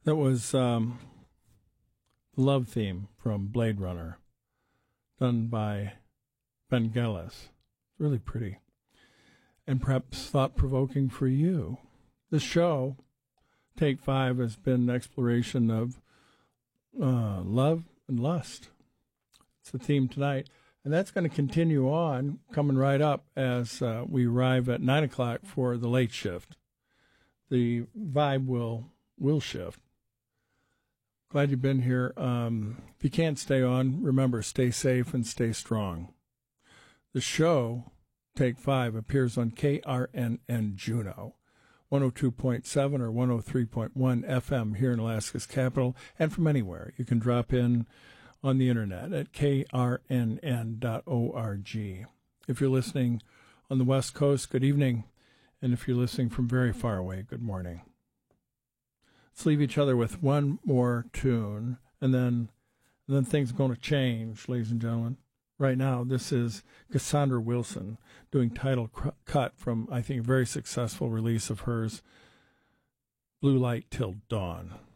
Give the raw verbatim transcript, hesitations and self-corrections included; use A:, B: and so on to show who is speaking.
A: That was um, the love theme from Blade Runner, done by Ben Gellis. Really pretty. And perhaps thought-provoking for you. This show, Take Five, has been an exploration of uh, love and lust. It's the theme tonight. And that's going to continue on, coming right up as uh, we arrive at nine o'clock for the late shift. The vibe will will shift. Glad you've been here. Um, if you can't stay on, remember, stay safe and stay strong. The show, Take Five, appears on K R N N Juneau, one oh two point seven or one oh three point one F M here in Alaska's capital, and from anywhere. You can drop in on the internet at k r n n dot org. If you're listening on the West Coast, good evening. And if you're listening from very far away, good morning. Let's leave each other with one more tune, and then and then things are going to change, ladies and gentlemen. Right now, this is Cassandra Wilson doing Title Cut from, I think, a very successful release of hers, Blue Light Till Dawn.